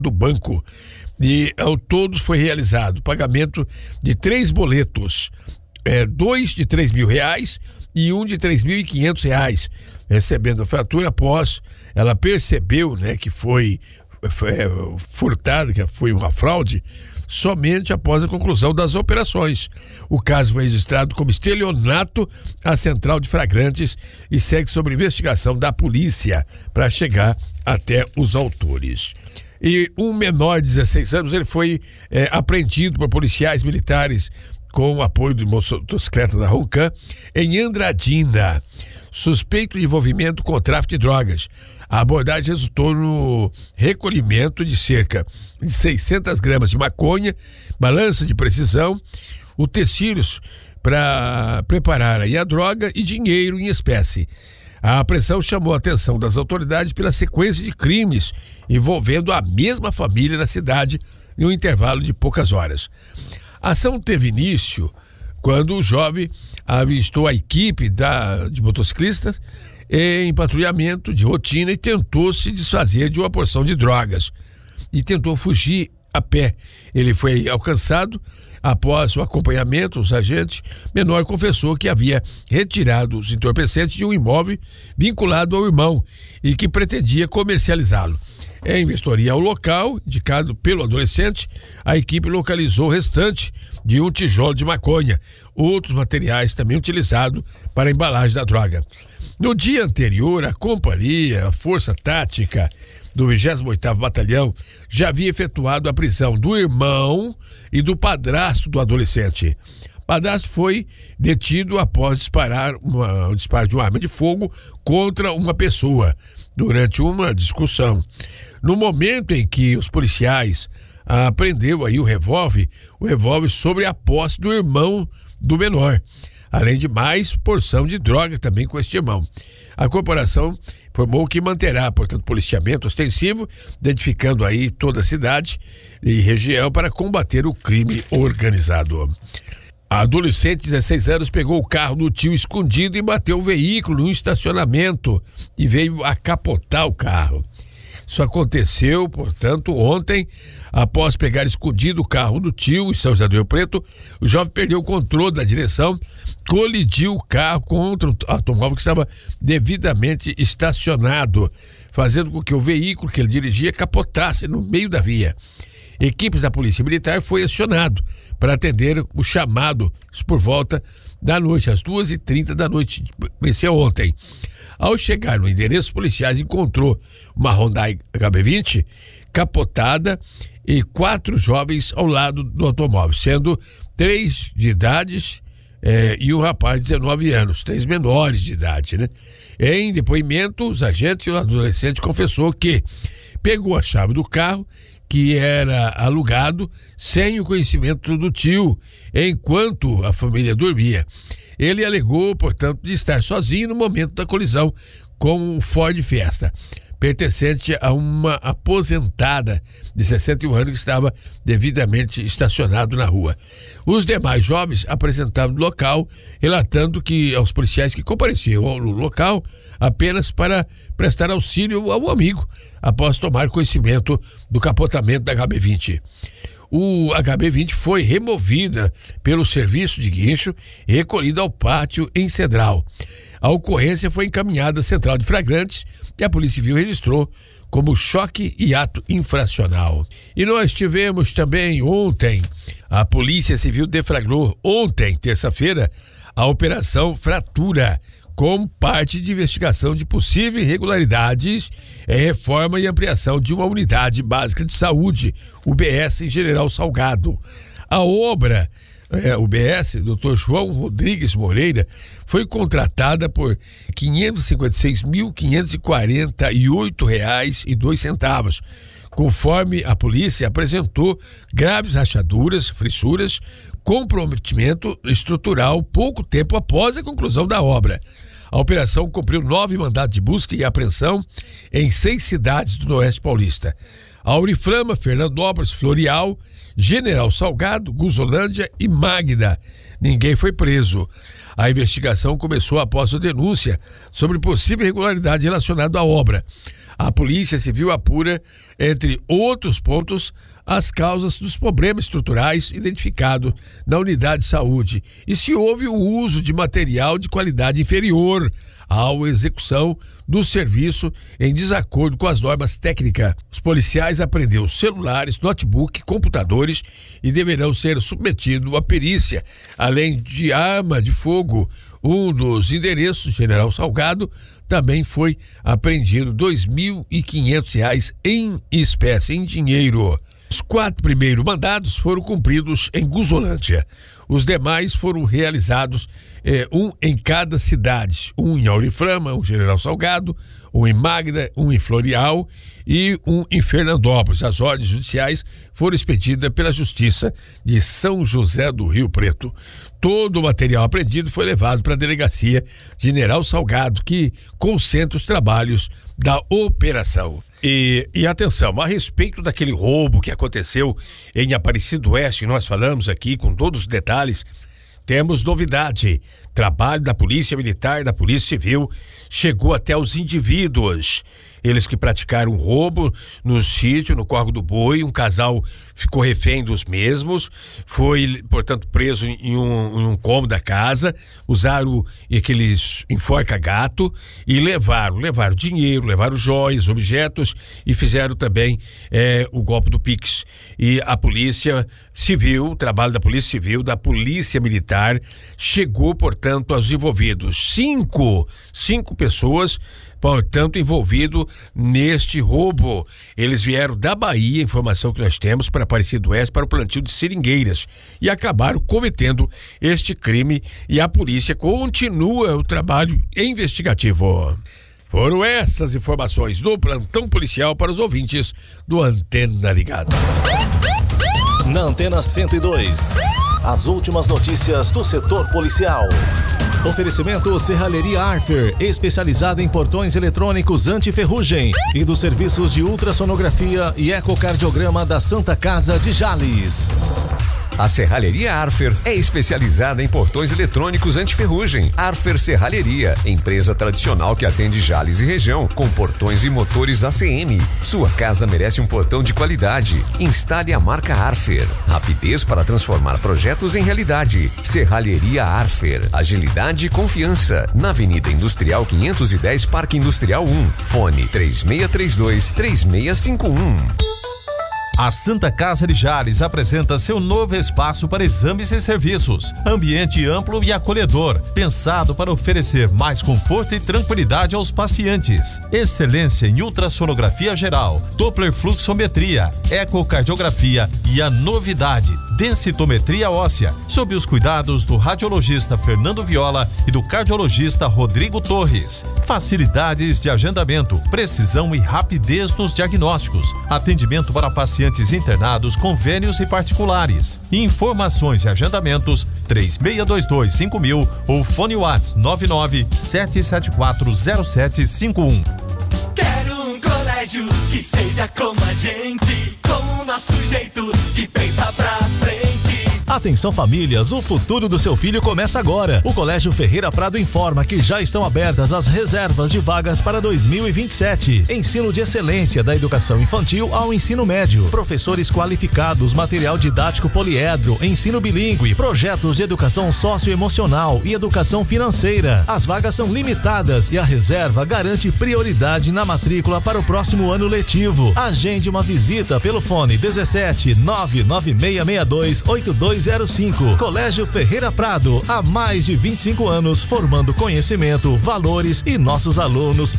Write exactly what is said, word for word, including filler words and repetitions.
do banco. E ao todo foi realizado o pagamento de três boletos, é, dois de três mil reais e um de três mil e quinhentos reais, recebendo a fatura após ela percebeu, né, que foi, foi é, furtada, que foi uma fraude, somente após a conclusão das operações. O caso foi registrado como estelionato à central de flagrantes e segue sob investigação da polícia para chegar até os autores. E um menor de dezesseis anos, ele foi é, apreendido por policiais militares com o apoio de motocicleta da Roncam em Andradina, suspeito de envolvimento com o tráfico de drogas. A abordagem resultou no recolhimento de cerca de seiscentas gramas de maconha, balança de precisão, utensílios para preparar aí a droga e dinheiro em espécie. A apreensão chamou a atenção das autoridades pela sequência de crimes envolvendo a mesma família na cidade em um intervalo de poucas horas. A ação teve início quando o jovem avistou a equipe da, de motociclistas em patrulhamento de rotina e tentou se desfazer de uma porção de drogas e tentou fugir a pé. Ele foi alcançado. Após o acompanhamento, os agentes, menor confessou que havia retirado os entorpecentes de um imóvel vinculado ao irmão e que pretendia comercializá-lo. Em vistoria ao local, indicado pelo adolescente, a equipe localizou o restante de um tijolo de maconha, outros materiais também utilizados para a embalagem da droga. No dia anterior, a companhia, a Força Tática do vigésimo oitavo Batalhão, já havia efetuado a prisão do irmão e do padrasto do adolescente. O padrasto foi detido após disparar uma, o disparo de uma arma de fogo contra uma pessoa durante uma discussão. No momento em que os policiais apreendeu aí o revólver, o revólver sobre a posse do irmão do menor, além de mais porção de droga também com este irmão. A corporação informou que manterá, portanto, policiamento ostensivo, identificando aí toda a cidade e região para combater o crime organizado. A adolescente de dezesseis anos pegou o carro do tio escondido e bateu o veículo no estacionamento e veio a capotar o carro. Isso aconteceu, portanto, ontem, após pegar escondido o carro do tio em São José do Rio Preto, o jovem perdeu o controle da direção, colidiu o carro contra um automóvel que estava devidamente estacionado, fazendo com que o veículo que ele dirigia capotasse no meio da via. Equipes da Polícia Militar foi acionado para atender o chamado por volta da noite, às duas e trinta da noite, venceu ontem. Ao chegar no endereço, os policiais encontrou uma Hyundai H B vinte capotada e quatro jovens ao lado do automóvel, sendo três de idade eh, e um rapaz de dezenove anos, três menores de idade, né? Em depoimento, os agentes e o adolescente confessou que pegou a chave do carro, que era alugado, sem o conhecimento do tio, enquanto a família dormia. Ele alegou, portanto, de estar sozinho no momento da colisão com um Ford Fiesta, pertencente a uma aposentada de sessenta e um anos que estava devidamente estacionado na rua. Os demais jovens apresentaram no local, relatando que aos policiais que compareciam no local apenas para prestar auxílio ao amigo, após tomar conhecimento do capotamento da H B vinte. O H B vinte foi removida pelo serviço de guincho e recolhida ao pátio em Cedral. A ocorrência foi encaminhada à central de flagrantes e a Polícia Civil registrou como choque e ato infracional. E nós tivemos também ontem, a Polícia Civil deflagrou ontem, terça-feira, a Operação Fratura, como parte de investigação de possíveis irregularidades em reforma e ampliação de uma unidade básica de saúde, U B S em General Salgado. A obra, é, U B S, doutor João Rodrigues Moreira, foi contratada por quinhentos e cinquenta e seis mil, quinhentos e quarenta e oito reais e dois centavos, conforme a polícia apresentou graves rachaduras, fissuras, comprometimento estrutural pouco tempo após a conclusão da obra. A operação cumpriu nove mandados de busca e apreensão em seis cidades do Noroeste Paulista: Auriflama, Fernandópolis, Florial, General Salgado, Guzolândia e Magda. Ninguém foi preso. A investigação começou após a denúncia sobre possível irregularidade relacionada à obra. A Polícia Civil apura, entre outros pontos, as causas dos problemas estruturais identificados na unidade de saúde e se houve o uso de material de qualidade inferior à execução do serviço em desacordo com as normas técnicas. Os policiais apreenderam celulares, notebook, computadores e deverão ser submetidos à perícia, além de arma de fogo. Um dos endereços, General Salgado, também foi apreendido dois mil e quinhentos reais em espécie, em dinheiro. Os quatro primeiros mandados foram cumpridos em Guzolândia. Os demais foram realizados, eh, um em cada cidade. Um em Auriflama, um em General Salgado, um em Magda, um em Floreal e um em Fernandópolis. As ordens judiciais foram expedidas pela Justiça de São José do Rio Preto. Todo o material apreendido foi levado para a Delegacia General Salgado, que concentra os trabalhos da operação. E, e atenção, a respeito daquele roubo que aconteceu em Aparecido Oeste, nós falamos aqui com todos os detalhes, temos novidade. Trabalho da Polícia Militar e da Polícia Civil chegou até os indivíduos. Eles que praticaram roubo no sítio, no Córrego do Boi, um casal ficou refém dos mesmos, foi, portanto, preso em um, em um cômodo da casa, usaram aqueles enforca-gato e levaram, levaram dinheiro, levaram joias, objetos e fizeram também é, o golpe do Pix. E a Polícia Civil, o trabalho da Polícia Civil, da Polícia Militar, chegou, portanto, aos envolvidos. Cinco, cinco pessoas, portanto, envolvido neste roubo. Eles vieram da Bahia, informação que nós temos, para Aparecido Oeste, para o plantio de seringueiras e acabaram cometendo este crime e a polícia continua o trabalho investigativo. Foram essas informações do plantão policial para os ouvintes do Antena Ligada. Na Antena cento e dois, as últimas notícias do setor policial. Oferecimento Serralheria Arfer, especializada em portões eletrônicos anti-ferrugem e dos serviços de ultrassonografia e ecocardiograma da Santa Casa de Jales. A Serralheria Arfer é especializada em portões eletrônicos anti-ferrugem. Arfer Serralheria, empresa tradicional que atende Jales e região, com portões e motores A C M. Sua casa merece um portão de qualidade. Instale a marca Arfer. Rapidez para transformar projetos em realidade. Serralheria Arfer. Agilidade e confiança. Na Avenida Industrial quinhentos e dez, Parque Industrial um. Fone três seis três dois, três seis cinco um. A Santa Casa de Jales apresenta seu novo espaço para exames e serviços. Ambiente amplo e acolhedor, pensado para oferecer mais conforto e tranquilidade aos pacientes. Excelência em ultrassonografia geral, Doppler fluxometria, ecocardiografia e a novidade, densitometria óssea, sob os cuidados do radiologista Fernando Viola e do cardiologista Rodrigo Torres. Facilidades de agendamento, precisão e rapidez nos diagnósticos. Atendimento para pacientes internados, convênios e particulares. Informações e agendamentos três seis dois dois cinco mil ou fone WhatsApp nove nove sete sete quatro zero sete cinco um. Quero um colégio que seja como a gente, com o nosso jeito, que pensa pra frente. Atenção famílias, o futuro do seu filho começa agora. O Colégio Ferreira Prado informa que já estão abertas as reservas de vagas para dois mil e vinte e sete. Ensino de excelência da educação infantil ao ensino médio. Professores qualificados, material didático poliedro, ensino bilíngue, projetos de educação socioemocional e educação financeira. As vagas são limitadas e a reserva garante prioridade na matrícula para o próximo ano letivo. Agende uma visita pelo fone dezessete nove nove seis seis dois oito dois zero cinco. Colégio Ferreira Prado, há mais de vinte e cinco anos formando conhecimento, valores e nossos alunos